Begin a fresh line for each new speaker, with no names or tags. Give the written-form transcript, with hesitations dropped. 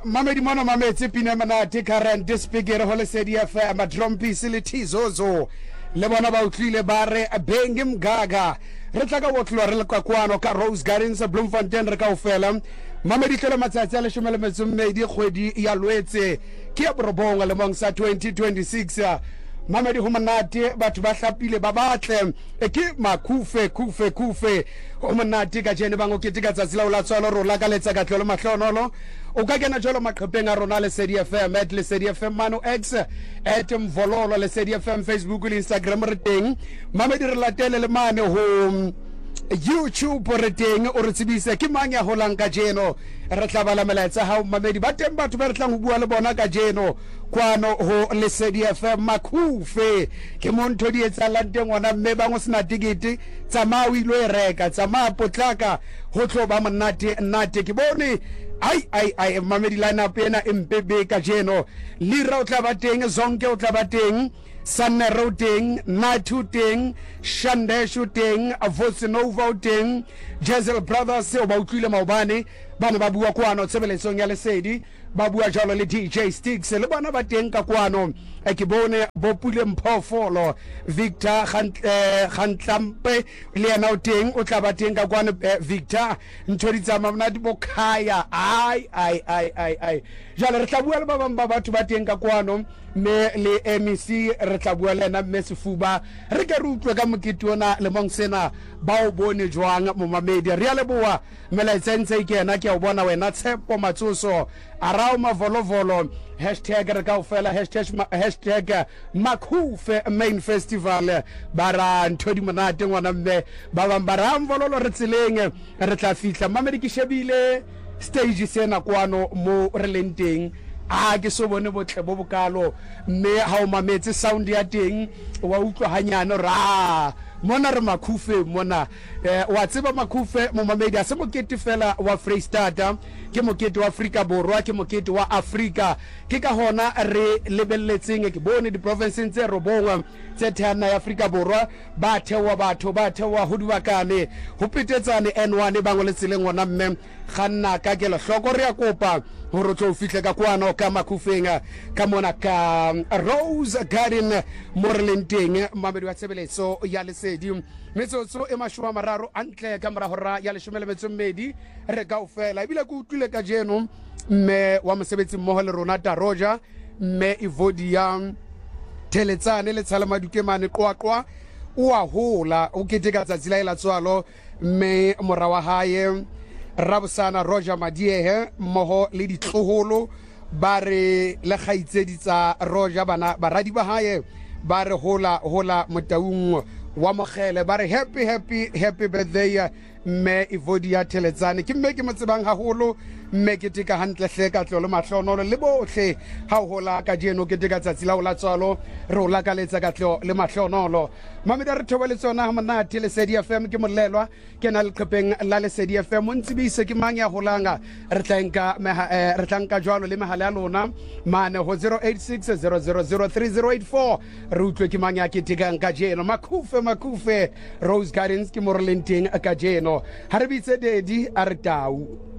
Mamedi mona mametsi pina manate current speaker ho Lesedi FM Trompisi le Tizozo le bona ba utlwile ba re Bengi Mgaga re tla ka wotlwa re le kwakwano ka Rose Gardens Bloemfontein re ka ofela Mamedi tlhola matsatsi a le 12 kgwedi ya Lwetse ke ya borobonga le mong sa 2026 Mamedi ho manate batho ba hlapile ba batle ke makufe ho manate ka jene ba ngokete ka tsatsi la o la tswalo ro la ka letsa ka tlolo mahlonolo o ka kena jolo maqhepeng a rona Lesedi FM @Lesedi FM Mano X @Mvololo Lesedi FM Facebook le Instagram re teng Mamedi re latele le mane ho YouTube re teng o re tsebise ke mang ya holang ka jeno re tla bala melaetsa ha Mamedi ba teng batho ba re tlang ho bua le bona ka jeno kwano ho Lesedi FM makufe ke montho di etsalang teng ona mme ba ngo sena tikete tsamao ilo e reka tsamao potlaka ho tlo ba monate ke bone ai Mamedi lineup ena empebe ka jeno lira o tla ba teng zonke o tla ba teng Sanne Routing, Natu Ting, Shande Shooting, Vosinova Ting, Jezel Brothers, o ba utlwile maobane bana ba bua kwano tsebeletsong ya Lesedi ba bua jalo le DJ Sticks le bona ba teng ka kwano ke bone Bopule Mphofolo Victor Khantlampe le yana o teng o tla ba teng ka kwano Victor nthodi tsa mamnati bokhaya ai jalo re tla bua le ba bang ba batho ba teng ka kwano me le MEC re tla bua le na Mesifuba re ke re utlwe ka mokete ona le mong sena ba o bone jwang mo Mamedi re ya le bua melaetsentse ke ena ke o bona wena Tshepo Matsoso arao mavolovolo hashtag re ka ofela hashtag makufe main festival bara nthodi monate ngwana mme ba bang bara mvololo re tseleng re tla fihla Mamedi ke shebile stage sena kwano mo re lenteng ke so bone botle bo bokalo mme ha o mametse sound ya teng wa utlwa hanyane ra mona re makufe mona wa tseba makufe mo Mamedi a se mokete fela wa Freestata ke mokete wa Afrika Borwa ke mokete wa Afrika ke ka hona re lebelletseng ke bone di provinces tse robongwa tse thana ya Afrika Borwa ba thewa batho ba thewa ho dibakane ho petetsane N1 bangwe le tseleng ona mme ganna ka ke le hloko re ya kopa ho re tlo fihle ka kwano ka makufenga ka mona ka Rose Garden Morlenteng Mamedi wa tsebeletso ya Lesedi metsotso e mashoma mararo antle ka mora hora ya 12 re ka ofela ebile ke utlwile ka jeno mme wa mosebetsi mmoho le rona Taroja mme Ivodia Teletsane le tshala maduke mane qoaqwa o a hola o keteka tsatsi la ela tswalo mme mora wa hae Rabusana Roger Madiehe mmoho le ditloholo ba re le khaitsedi tsa Roger bana baradi ba hae ba re hola motaung wa mogele ba re happy birthday mme Ivodia Teletsane ke mme ke motsebang haholo mme ke tika hantle hle ka tlolo mahlonolo le bohle ha o hola ka jeno ke tika tsatsi la o la tswalo re o la ka letsa ka tlolo le mahlonolo Mamedi re thobele tsona ha monate Lesedi FM ke molelwa ke na le qhepeng la Lesedi FM ntsibise ke mang ya holanga re tlanka jwalo le mehala ya lona mane ho 086 000 3084 re utlwe ke mang ya ke tika ka jeno makufe Rose Gardens ke Morlenteng ka jeno ha re bitse dedi a re tau